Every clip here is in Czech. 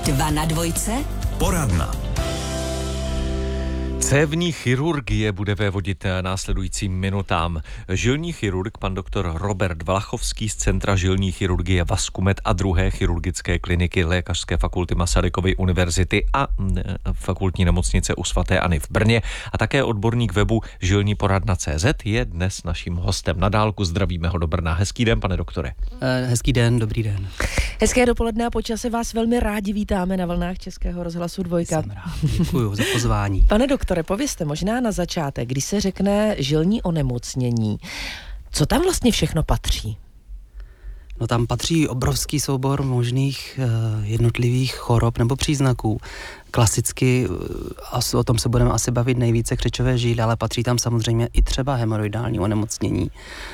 2 na dvojce. Poradna. Cévní chirurgie bude vévodit následujícím minutám. Žilní chirurg, pan doktor Robert Vlachovský z Centra žilní chirurgie Vaskumet a 2. chirurgické kliniky Lékařské fakulty Masarykovy univerzity a fakultní nemocnice u sv. Anny v Brně a také odborník webu žilniporadna.cz je dnes naším hostem. Na dálku zdravíme ho do Brna. Hezký den, pane doktore. Hezký den, dobrý den. Hezké dopoledne a po čase vás velmi rádi vítáme na vlnách Českého rozhlasu 2. Jsem rád, děkuju za pozvání. Pane doktore, povězte možná na začátek, když se řekne žilní onemocnění, co tam vlastně všechno patří? No tam patří obrovský soubor možných jednotlivých chorob nebo příznaků. Klasicky, o tom se budeme asi bavit nejvíce, křečové žíly, ale patří tam samozřejmě i třeba hemoroidální onemocnění.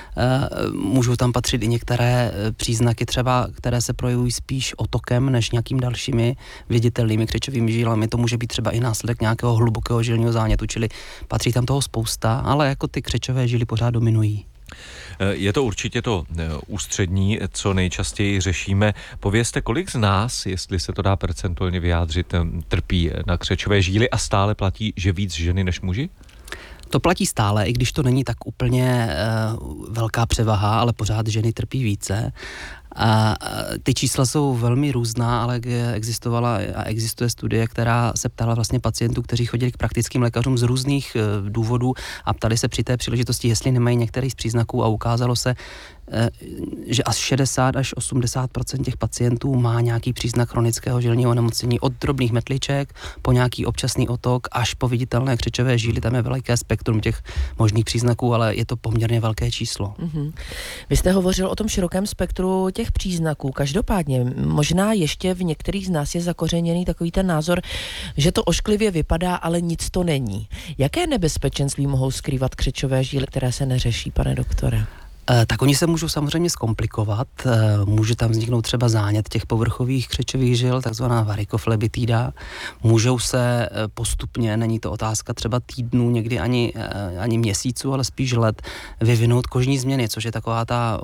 Můžou tam patřit i některé příznaky třeba, které se projevují spíš otokem než nějakým dalšími viditelnými křečovými žílami. To může být třeba i následek nějakého hlubokého žilního zánětu, čili patří tam toho spousta, ale jako ty křečové žíly pořád dominují. Je to určitě to ústřední, co nejčastěji řešíme. Povězte, kolik z nás, jestli se to dá percentuálně vyjádřit, trpí na křečové žíly a stále platí, že víc ženy než muži? To platí stále, i když to není tak úplně velká převaha, ale pořád ženy trpí více. A ty čísla jsou velmi různá, ale existovala a existuje studie, která se ptala vlastně pacientů, kteří chodili k praktickým lékařům z různých důvodů a ptali se při té příležitosti, jestli nemají některý z příznaků a ukázalo se, že až 60 až 80% těch pacientů má nějaký příznak chronického žilního onemocnění od drobných metliček po nějaký občasný otok až po viditelné křečové žíly. Tam je veliké spektrum těch možných příznaků, ale je to poměrně velké číslo. Mm-hmm. Vy jste hovořil o tom širokém spektru těch příznaků. Každopádně možná ještě v některých z nás je zakořeněný takový ten názor, že to ošklivě vypadá, ale nic to není. Jaké nebezpečenství mohou skrývat křečové žíly, které se neřeší, pane doktore? Tak oni se můžou samozřejmě zkomplikovat, může tam vzniknout třeba zánět těch povrchových křečových žil, takzvaná varikoflebitída, můžou se postupně, není to otázka třeba týdnů, někdy ani měsíců, ale spíš let, vyvinout kožní změny, což je taková ta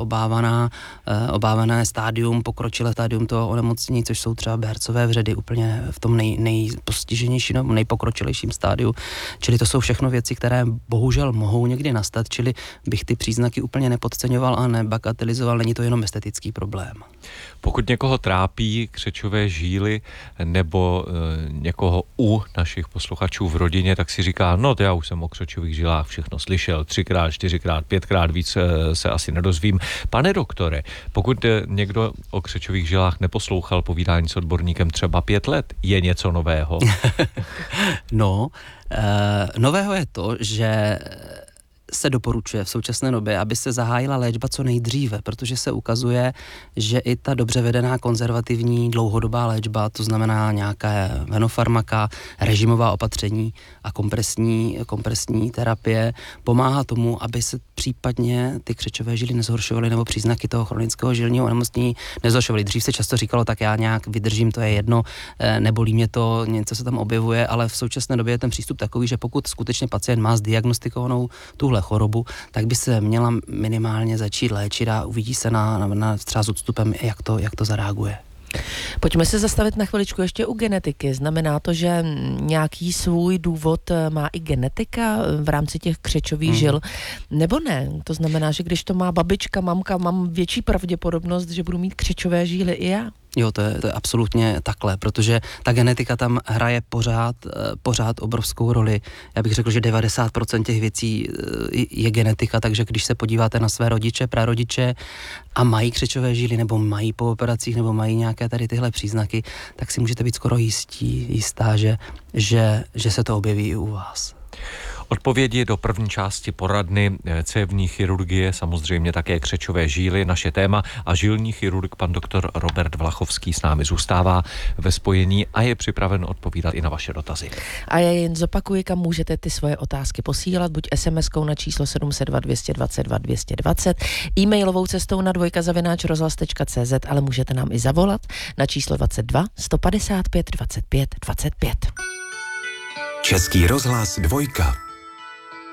obávané stádium, pokročilé stádium toho onemocnění, což jsou třeba Behrcové vředy úplně v tom nejpostiženějším nebo nejpokročilejším stádiu, čili to jsou všechno věci, které bohužel mohou někdy nastat, čili bych ty příznaky úplně podceňoval a nebagatelizoval, není to jenom estetický problém. Pokud někoho trápí křečové žíly nebo někoho u našich posluchačů v rodině, tak si říká, no to já už jsem o křečových žilách všechno slyšel, 3x, 4x, 5x, víc se asi nedozvím. Pane doktore, pokud někdo o křečových žilách neposlouchal povídání s odborníkem třeba 5 let, je něco nového? Nového je to, že se doporučuje v současné době, aby se zahájila léčba co nejdříve, protože se ukazuje, že i ta dobře vedená konzervativní dlouhodobá léčba, to znamená nějaké venofarmaka, režimová opatření a kompresní terapie, pomáhá tomu, aby se případně ty křečové žíly nezhoršovaly nebo příznaky toho chronického žilního onemocnění nezhoršovaly. Dřív se často říkalo, tak já nějak vydržím, to je jedno, nebolí mě to, něco se tam objevuje, ale v současné době je ten přístup takový, že pokud skutečně pacient má zdiagnostikovanou tuhle chorobu, tak by se měla minimálně začít léčit a uvidí se na třeba s odstupem, jak to zareaguje. Pojďme se zastavit na chviličku ještě u genetiky. Znamená to, že nějaký svůj důvod má i genetika v rámci těch křečových žil, nebo ne? To znamená, že když to má babička, mamka, mám větší pravděpodobnost, že budu mít křečové žíly i já? Jo, to je absolutně takhle, protože ta genetika tam hraje pořád obrovskou roli. Já bych řekl, že 90% těch věcí je genetika, takže když se podíváte na své rodiče, prarodiče a mají křečové žíly, nebo mají po operacích, nebo mají nějaké tady tyhle příznaky, tak si můžete být skoro jistá, že se to objeví i u vás. Odpovědi do první části poradny cévní chirurgie, samozřejmě také křečové žíly, naše téma, a žilní chirurg pan doktor Robert Vlachovský s námi zůstává ve spojení a je připraven odpovídat i na vaše dotazy. A já jen zopakuji, kam můžete ty svoje otázky posílat, buď SMS-kou na číslo 702 222 220, e-mailovou cestou na dvojka@rozhlas.cz, ale můžete nám i zavolat na číslo 22 155 25 25. Český rozhlas 2.